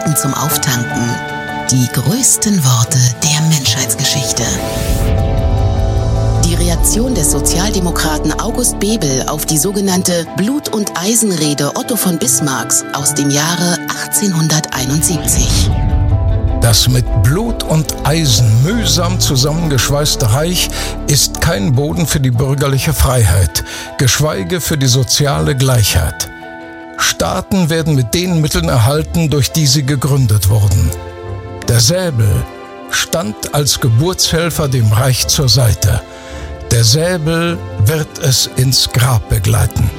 Minuten zum Auftanken. Die größten Worte der Menschheitsgeschichte. Die Reaktion des Sozialdemokraten August Bebel auf die sogenannte Blut- und Eisenrede Otto von Bismarcks aus dem Jahre 1871. Das mit Blut und Eisen mühsam zusammengeschweißte Reich ist kein Boden für die bürgerliche Freiheit, geschweige für die soziale Gleichheit. Staaten werden mit den Mitteln erhalten, durch die sie gegründet wurden. Der Säbel stand als Geburtshelfer dem Reich zur Seite. Der Säbel wird es ins Grab begleiten.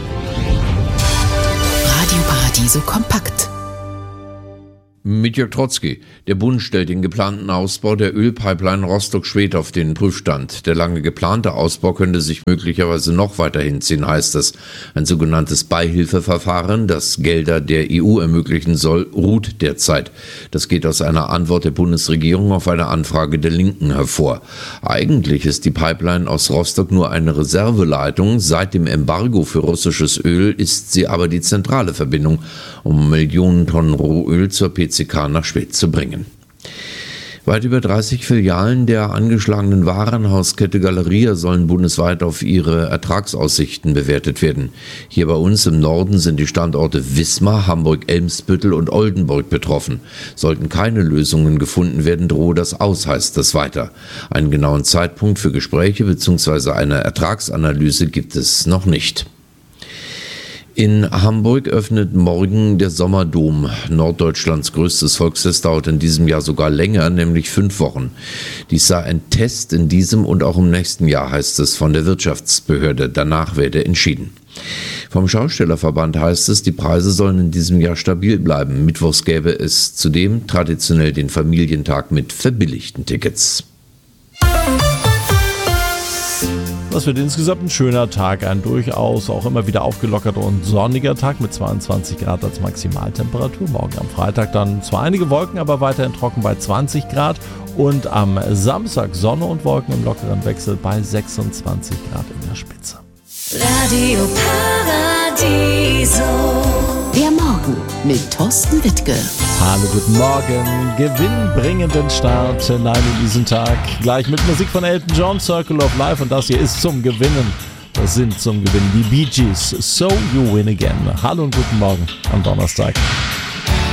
Radio Paradiso kompakt. Mit Jörg Trotzki. Der Bund stellt den geplanten Ausbau der Ölpipeline Rostock-Schwedt auf den Prüfstand. Der lange geplante Ausbau könnte sich möglicherweise noch weiter hinziehen, heißt es. Ein sogenanntes Beihilfeverfahren, das Gelder der EU ermöglichen soll, ruht derzeit. Das geht aus einer Antwort der Bundesregierung auf eine Anfrage der Linken hervor. Eigentlich ist die Pipeline aus Rostock nur eine Reserveleitung. Seit dem Embargo für russisches Öl ist sie aber die zentrale Verbindung, um Millionen Tonnen Rohöl zur PCK nach Schwedt zu bringen. Weit über 30 Filialen der angeschlagenen Warenhauskette Galeria sollen bundesweit auf ihre Ertragsaussichten bewertet werden. Hier bei uns im Norden sind die Standorte Wismar, Hamburg-Eimsbüttel und Oldenburg betroffen. Sollten keine Lösungen gefunden werden, drohe das aus, heißt es weiter. Einen genauen Zeitpunkt für Gespräche bzw. eine Ertragsanalyse gibt es noch nicht. In Hamburg öffnet morgen der Sommerdom. Norddeutschlands größtes Volksfest dauert in diesem Jahr sogar länger, nämlich 5 Wochen. Dies sei ein Test in diesem und auch im nächsten Jahr, heißt es von der Wirtschaftsbehörde. Danach werde entschieden. Vom Schaustellerverband heißt es, die Preise sollen in diesem Jahr stabil bleiben. Mittwochs gäbe es zudem traditionell den Familientag mit verbilligten Tickets. Das wird insgesamt ein schöner Tag, ein durchaus auch immer wieder aufgelockerter und sonniger Tag mit 22 Grad als Maximaltemperatur. Morgen am Freitag dann zwar einige Wolken, aber weiterhin trocken bei 20 Grad. Und am Samstag Sonne und Wolken im lockeren Wechsel bei 26 Grad in der Spitze. Radio Paradiso. Der Morgen mit Thorsten Wittke. Hallo, guten Morgen. Gewinnbringenden Start hinein in diesen Tag. Gleich mit Musik von Elton John, Circle of Life. Und das hier ist zum Gewinnen. Das sind zum Gewinnen die Bee Gees. So You Win Again. Hallo und guten Morgen am Donnerstag.